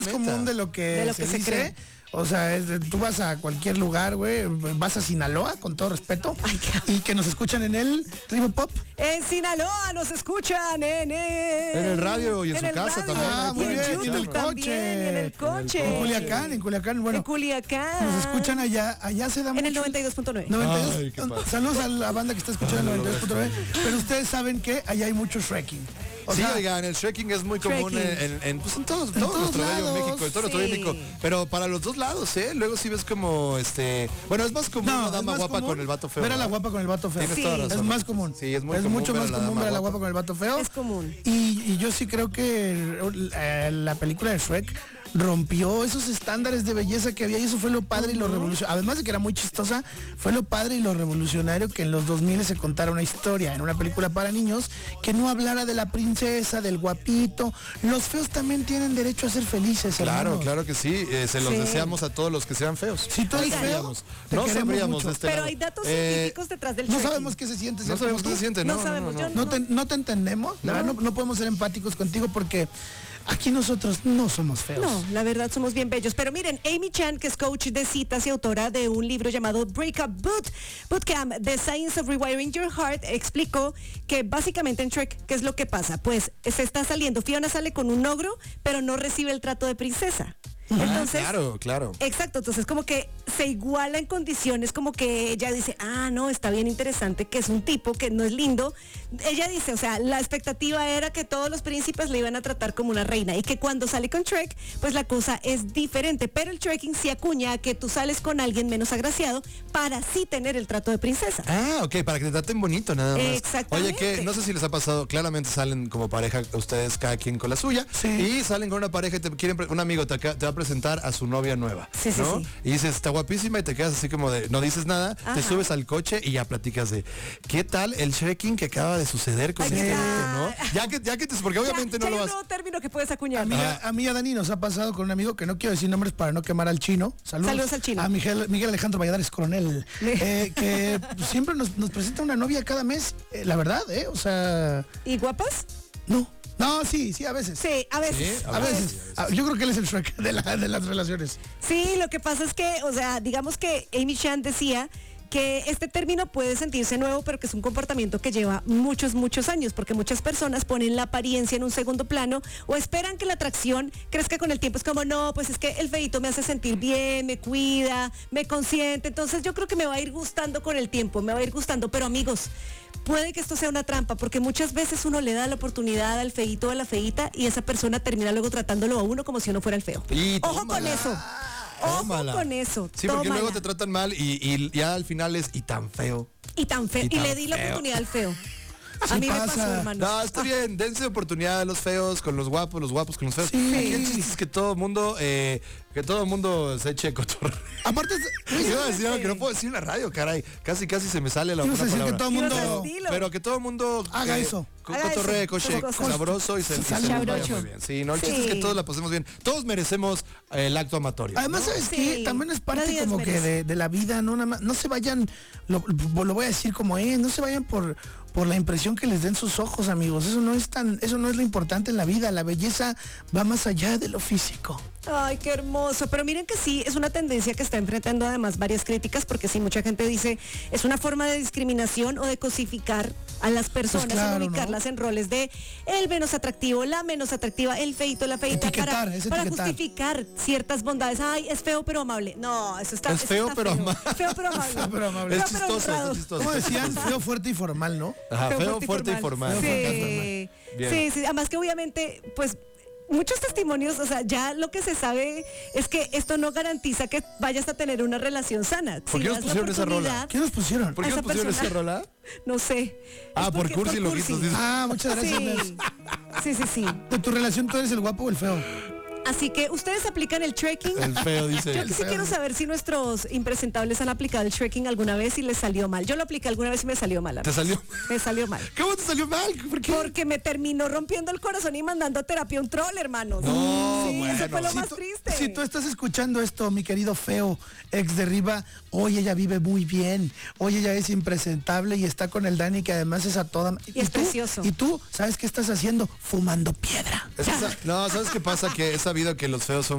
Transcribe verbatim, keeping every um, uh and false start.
Es común de lo que, de lo se, que se dice. cree. O sea, es de- tú vas a cualquier lugar, güey, vas a Sinaloa, con todo respeto, Ay, qué- y que nos escuchan en el Tribu Pop. En Sinaloa nos escuchan en el... En el radio y en su el casa radio, también. Ah, muy y en bien, y en YouTube el también, coche. y en el coche. En Culiacán, en Culiacán, bueno, En Culiacán. nos escuchan allá, allá se da En el mucho- noventa y dos punto nueve. noventa y dos. Ay, qué padre. Saludos a la banda que está escuchando el noventa y dos punto nueve, pero ustedes saben que allá hay mucho Shrekking. O Sí, sea, oigan, el trekking es muy común en, Trekking. en, en, pues en todos, todo todos nuestro bello lados, México, en todo nuestro bello sí. México. Pero para los dos lados, ¿eh? Luego sí ves como, este... Bueno, es más común no, una es dama más guapa común con el vato feo. ver a la ¿verdad? guapa con el vato feo. Tienes Sí. toda razón. Es más común. Sí, es muy es común mucho ver a más la común dama ver a la guapa. guapa con el vato feo. Es común. Y, y yo sí creo que eh, la película de Shrek rompió esos estándares de belleza que había y eso fue lo padre y lo revolucionario. Además de que era muy chistosa, fue lo padre y lo revolucionario que en los dos mil se contara una historia en una película para niños que no hablara de la princesa, del guapito. Los feos también tienen derecho a ser felices, Claro, hermanos. claro que sí. eh, se los Sí. deseamos a todos los que sean feos. Si tú eres No feo, sabríamos. te No queremos sabríamos mucho. de este Pero lado. hay datos Eh, científicos detrás del No trekking. sabemos qué se siente. No ser sabemos como qué se tú. siente, No ¿no? sabemos, yo No te, no te entendemos, la verdad no, no podemos ser empáticos contigo porque aquí nosotros no somos feos. No, la verdad somos bien bellos. Pero miren, Amy Chan, que es coach de citas y autora de un libro llamado Breakup Boot, Bootcamp, The Science of Rewiring Your Heart, explicó que básicamente en Shrek, ¿qué es lo que pasa? Pues se está saliendo, Fiona sale con un ogro, pero no recibe el trato de princesa. Entonces, Claro, claro. exacto, entonces como que se iguala en condiciones, como que ella dice, ah, no, está bien interesante, que es un tipo que no es lindo. Ella dice, o sea, la expectativa era que todos los príncipes le iban a tratar como una reina y que cuando sale con Shrek, pues la cosa es diferente, pero el trekking sí acuña a que tú sales con alguien menos agraciado para sí tener el trato de princesa. Ah, ok, para que te traten bonito nada más. Exactamente. Oye, que no sé si les ha pasado, claramente salen como pareja ustedes cada quien con la suya Sí. y salen con una pareja y te quieren, pre- un amigo te, acá- te va a presentar a su novia nueva, Sí, sí, ¿no? sí. Y dices, está guapísima y te quedas así como de, no dices nada, te Ajá. subes al coche y ya platicas de, ¿qué tal el trekking que acaba de suceder con Ay, este ¿qué tipo, tal? no? Ya que, ya que te, porque obviamente Ya- no ya lo hay un vas... nuevo término que puedes acuñar. A mí, Ajá. a mí y a Dani nos ha pasado con un amigo que no quiero decir nombres para no quemar al chino. Saludos, Saludos al chino. A Miguel, Miguel Alejandro Valladares Coronel. eh, que siempre nos, nos presenta una novia cada mes. eh, la verdad, ¿eh? O sea, ¿Y guapas? no. No, sí, sí, a veces. Sí, a veces. Sí, A veces. Ah, Yo creo que él es el Shrek de, la- de las relaciones. Sí, lo que pasa es que, o sea, digamos que Amy Chan decía que este término puede sentirse nuevo, pero que es un comportamiento que lleva muchos, muchos años, porque muchas personas ponen la apariencia en un segundo plano o esperan que la atracción crezca con el tiempo. Es como, no, pues es que el feíto me hace sentir bien, me cuida, me consiente, entonces yo creo que me va a ir gustando con el tiempo, me va a ir gustando, pero amigos, puede que esto sea una trampa, porque muchas veces uno le da la oportunidad al feíto o a la feíta y esa persona termina luego tratándolo a uno como si uno fuera el feo. Y Ojo con tómala. eso. Ojo Tómala. con eso. Sí, porque tómala. luego te tratan mal y, y ya al final es, y tan feo. Y tan feo. Y Y, tan le di la feo. oportunidad al feo. Sí a mí me pasa. pasó, hermano. No, está bien, dense oportunidad a los feos con los guapos, los guapos con los feos. Sí. Aquí el chiste es que todo el mundo, eh, que todo el mundo se eche cotorreo. Aparte, Iba a decir algo que no puedo decir en la radio, caray. Casi, casi se me sale la ibas a otra decir que palabra. todo el Ibas a mundo... decir- Pero que todo el mundo Haga eh, eso. co- Haga cotorree, eso. coche, Cosas. sabroso y se, y se Sale. nos vaya Sabrocho. muy bien. Sí, no, el chiste Sí. es que todos la pasemos bien. Todos merecemos eh, el acto amatorio. Además, ¿sabes Sí. qué? También es parte Nadie como que desmerece. de, de la vida, no nada más, no se vayan, lo, lo voy a decir como es, no se vayan por, por la impresión que les den sus ojos, amigos. Eso no es tan, eso no es lo importante en la vida. La belleza va más allá de lo físico. Ay, qué hermoso. Pero miren que sí, es una tendencia que está enfrentando además varias críticas, porque sí, mucha gente dice, es una forma de discriminación o de cosificar a las personas, Pues claro, en ubicarlas en roles de el menos atractivo, la menos atractiva, el feito, la feita, Etiquetar, para, es para etiquetar. justificar ciertas bondades. Ay, es feo pero amable. No, eso está Es eso feo, está pero amable. Feo pero amable. Feo, pero amable. Es Feo, pero chistoso, honrado. es chistoso. Como decían, feo, fuerte y formal, ¿no? Ajá, feo, fuerte y formal. Feo, fuerte y Sí, Bien. sí, sí. Además que obviamente, pues, muchos testimonios, o sea, ya lo que se sabe es que esto no garantiza que vayas a tener una relación sana. ¿Por qué Si nos das la pusieron esa rola? oportunidad, ¿Qué nos pusieron? ¿Por qué a nos esa pusieron persona- esa rola? No sé. Ah, Es por porque- cursi y loquitos, dices. Ah, muchas gracias. Sí. Nes. Sí, sí, sí. De tu relación, ¿tú eres el guapo o el feo? Así que ustedes aplican el trekking. El feo dice. Yo sí quiero saber si nuestros impresentables han aplicado el trekking alguna vez y les salió mal. Yo lo apliqué alguna vez y me salió mal. a ¿Te mí. salió? Me salió mal. ¿Cómo te salió mal? ¿Por qué? Porque me terminó rompiendo el corazón y mandando a terapia un troll, hermanos. No, sí, eso bueno. fue lo Sí, más tú- triste. triste. Si tú estás escuchando esto, mi querido feo, ex de Riva, hoy ella vive muy bien, hoy ella es impresentable y está con el Dani, que además es a toda... Y es tú, precioso. Y tú, ¿sabes qué estás haciendo? Fumando piedra. Es que sa- no, ¿sabes qué pasa? Que he sabido que los feos son